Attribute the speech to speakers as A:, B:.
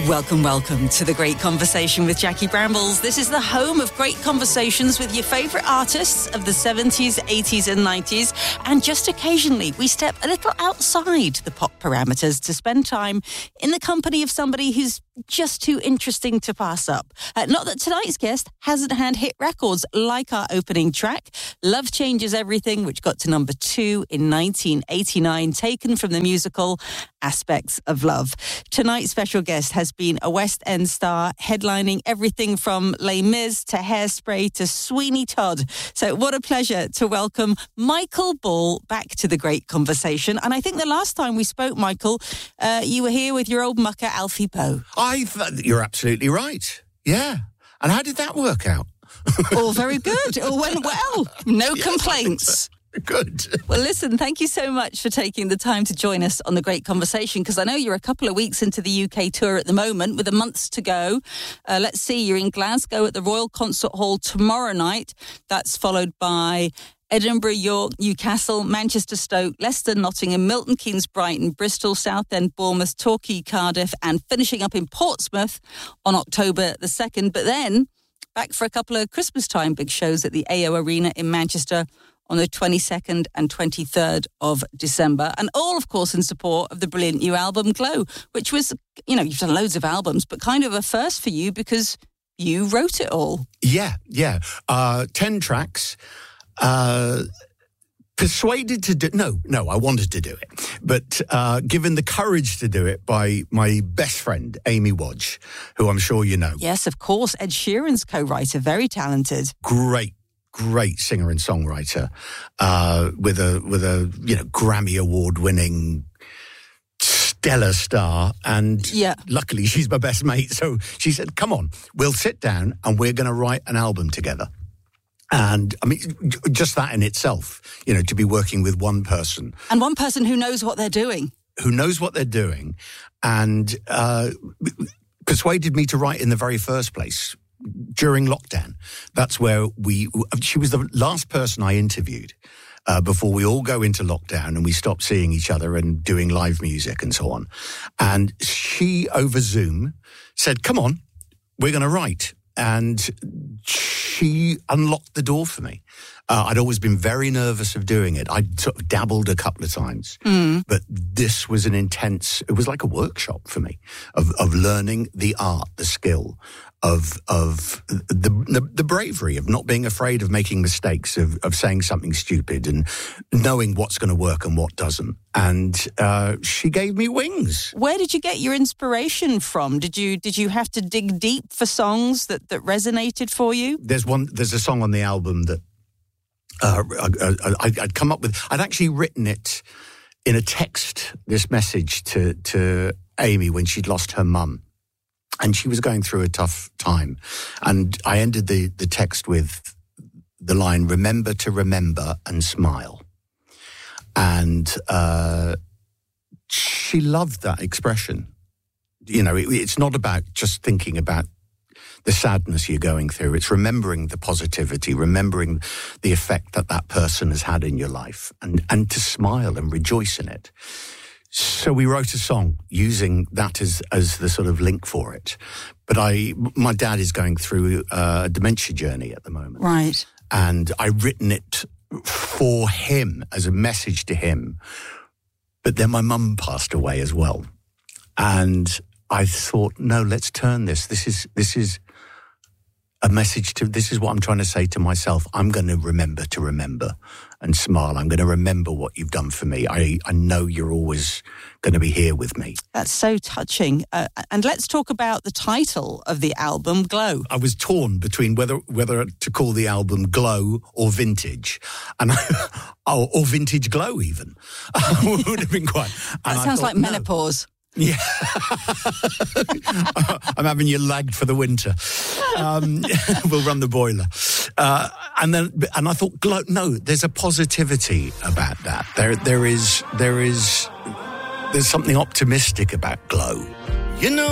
A: Welcome to The Great Conversation with Jackie Brambles. This is the home of great conversations with your favourite artists of the 70s, 80s and 90s. And just occasionally, we step a little outside the pop parameters to spend time in the company of somebody who's just too interesting to pass up. Not that tonight's guest hasn't had hit records like our opening track, Love Changes Everything, which got to number 2 in 1989, taken from the musical Aspects of Love. Tonight's special guest has been a West End star, headlining everything from Les Mis to Hairspray to Sweeney Todd. So what a pleasure to welcome Michael Ball back to The Great Conversation. And I think the last time we spoke, Michael, you were here with your old mucker, Alfie Boe.
B: You're absolutely right. Yeah. And how did that work out?
A: All very good. All went well. No complaints.
B: Good.
A: Well, listen, thank you so much for taking the time to join us on The Great Conversation, because I know you're a couple of weeks into the UK tour at the moment with a month to go. Let's see, you're in Glasgow at the Royal Concert Hall tomorrow night. That's followed by Edinburgh, York, Newcastle, Manchester, Stoke, Leicester, Nottingham, Milton Keynes, Brighton, Bristol, Southend, Bournemouth, Torquay, Cardiff, and finishing up in Portsmouth on October the 2nd. But then back for a couple of Christmas time big shows at the AO Arena in Manchester on the 22nd and 23rd of December. And all, of course, in support of the brilliant new album, Glow, which was, you know, you've done loads of albums, but kind of a first for you because you wrote it all.
B: Yeah. 10 tracks. Persuaded to do... No, I wanted to do it. But given the courage to do it by my best friend, Amy Wadge, who I'm sure you know.
A: Yes, of course. Ed Sheeran's co-writer, very talented.
B: Great singer and songwriter, with a Grammy Award winning stellar star. And luckily she's my best mate. So she said, come on, we'll sit down and we're going to write an album together. And I mean, just that in itself, you know, to be working with one person.
A: And one person who knows what they're doing.
B: And persuaded me to write in the very first place. During lockdown, that's where she was the last person I interviewed before we all go into lockdown and we stop seeing each other and doing live music and so on. And she, over Zoom, said, come on, we're going to write. And she unlocked the door for me. I'd always been very nervous of doing it. I'd sort of dabbled a couple of times. But this was it was like a workshop for me of learning the art, the skill, of the bravery of not being afraid of making mistakes, of saying something stupid and knowing what's going to work and what doesn't. And she gave me wings.
A: Where did you get your inspiration from? Did you have to dig deep for songs that resonated for you?
B: There's a song on the album that I'd come up with. I'd actually written it in a text, this message to Amy when she'd lost her mum. And she was going through a tough time. And I ended the text with the line, remember to remember and smile. And she loved that expression. You know, it's not about just thinking about the sadness you're going through. It's remembering the positivity, remembering the effect that person has had in your life, and to smile and rejoice in it. So we wrote a song using that as the sort of link for it. But my dad is going through a dementia journey at the moment.
A: Right.
B: And I've written it for him, as a message to him. But then my mum passed away as well. And I thought, no, let's turn this. This is a message this is what I'm trying to say to myself. I'm going to remember and smile. I'm going to remember what you've done for me. I know you're always going to be here with me.
A: That's so touching. And let's talk about the title of the album, Glow.
B: I was torn between whether to call the album Glow or Vintage. Or Vintage Glow even. Would have been quite.
A: That sounds like menopause.
B: Yeah. I'm having you lagged for the winter. We'll run the boiler. And I thought, Glow, no, there's a positivity about that. There's something optimistic about Glow. You know,